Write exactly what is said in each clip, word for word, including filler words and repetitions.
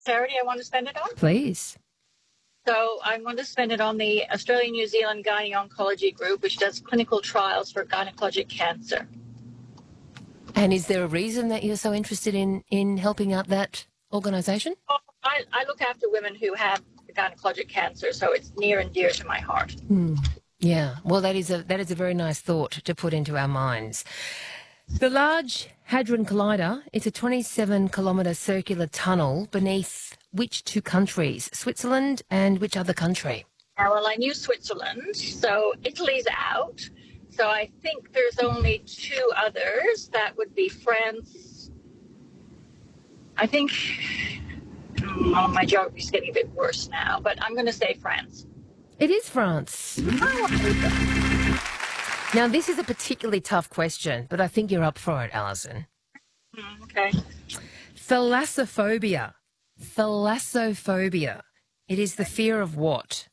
charity I want to spend it on. Please. So I'm going to spend it on the Australian New Zealand Gynae Oncology Group, which does clinical trials for gynecologic cancer. And is there a reason that you're so interested in, in helping out that organisation? Oh, I, I look after women who have gynecologic cancer, so it's near and dear to my heart. Mm. Yeah, well, that is a that is a very nice thought to put into our minds. The Large Hadron Collider, it's a twenty-seven kilometre circular tunnel beneath which two countries? Switzerland and which other country? Uh, well, I knew Switzerland, so Italy's out. So I think there's only two others. That would be France. I think oh, my geography's getting a bit worse now, but I'm going to say France. It is France. Now, this is a particularly tough question, but I think you're up for it, Alison. Mm, okay. Thalassophobia. Thalassophobia. It is the fear of what?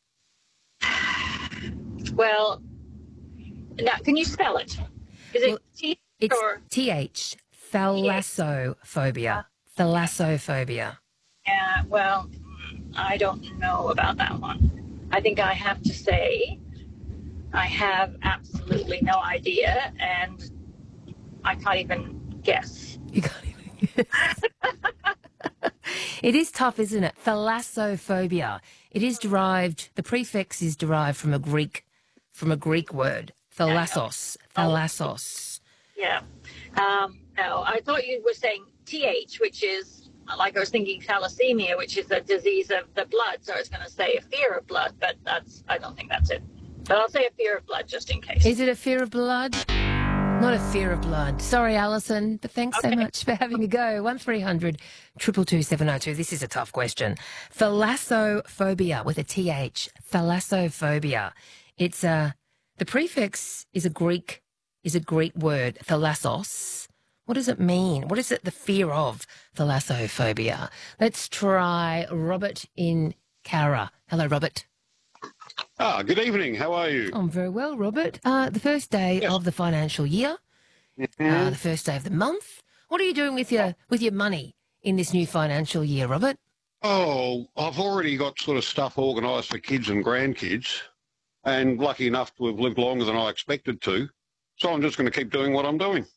Well, now, can you spell it? Is it Well, T It's or T H. Thalassophobia. Thalassophobia. Yeah, well, I don't know about that one. I think I have to say I have absolutely no idea, and I can't even guess. You can't even guess. It is tough, isn't it? Thalassophobia. It is derived, the prefix is derived from a Greek, from a Greek word. Thalassos. Thalassos. Yeah. Um, no, I thought you were saying T H, which is, like I was thinking thalassemia, which is a disease of the blood. So I was going to say a fear of blood, but that's, I don't think that's it. But I'll say a fear of blood just in case. Is it a fear of blood? Not a fear of blood. Sorry, Alison, but thanks Okay. so much for having a go. one three hundred two two two seven oh two. This is a tough question. Thalassophobia with a T H. Thalassophobia. It's a, the prefix is a Greek, is a Greek word, thalassos. What does it mean? What is it, the fear of thalassophobia? Let's try Robert in Cara. Hello, Robert. Ah, good evening. How are you? I'm very well, Robert. Uh, the first day Yes. of the financial year, uh, the first day of the month. What are you doing with your with your money in this new financial year, Robert? Oh, I've already got sort of stuff organised for kids and grandkids, and lucky enough to have lived longer than I expected to. So I'm just going to keep doing what I'm doing.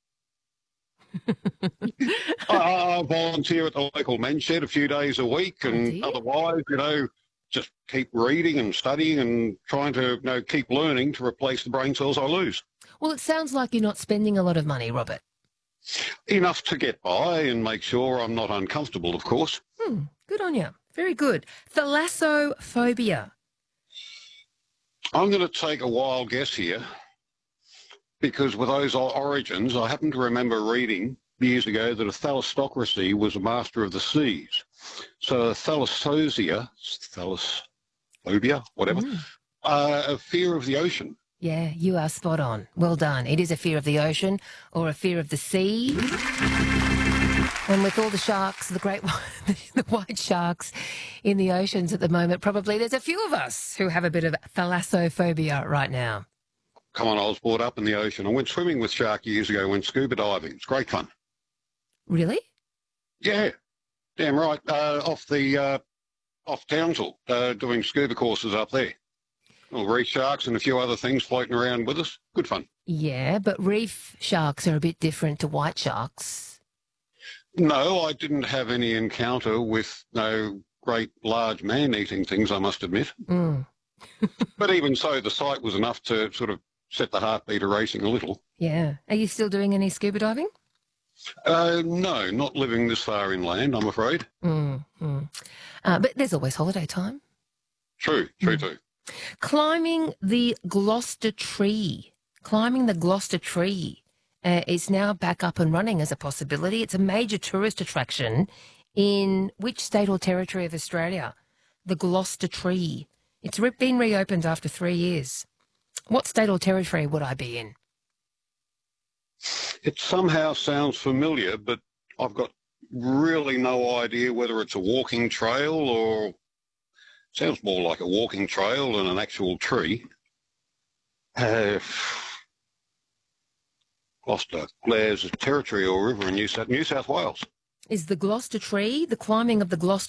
I, I volunteer at the local men's shed a few days a week, and dear. otherwise, you know, just keep reading and studying and trying to, you know, keep learning to replace the brain cells I lose. Well, it sounds like you're not spending a lot of money, Robert. Enough to get by and make sure I'm not uncomfortable, of course. Hmm, good on you. Very good. Thalassophobia. I'm going to take a wild guess here, because with those o- origins, I happen to remember reading years ago that a thalassocracy was a master of the seas. So thalassosia, thalassophobia, whatever, Mm. uh, a fear of the ocean. Yeah, you are spot on. Well done. It is a fear of the ocean or a fear of the sea. And with all the sharks, the great white, the white sharks in the oceans at the moment, probably there's a few of us who have a bit of thalassophobia right now. Come on, I was brought up in the ocean. I went swimming with Shark years ago, went scuba diving. It's great fun. Really? Yeah, damn right. Uh, off the, uh, off Townsville, uh, doing scuba courses up there. Well, reef sharks and a few other things floating around with us. Good fun. Yeah, but reef sharks are a bit different to white sharks. No, I didn't have any encounter with no great large man-eating things, I must admit. Mm. But even so, the sight was enough to sort of set the heartbeat racing a little. Yeah. Are you still doing any scuba diving? Uh, no, not living this far inland, I'm afraid. Mm, mm. Uh, but there's always holiday time. True, true too. Climbing the Gloucester Tree. Climbing the Gloucester Tree uh, is now back up and running as a possibility. It's a major tourist attraction in which state or territory of Australia? The Gloucester Tree. It's re- been reopened after three years. What state or territory would I be in? It somehow sounds familiar, but I've got really no idea whether it's a walking trail or... Sounds more like a walking trail than an actual tree. Uh, Gloucester, Blair's a territory or river in New South, New South Wales. Is the Gloucester tree, the climbing of the Gloucester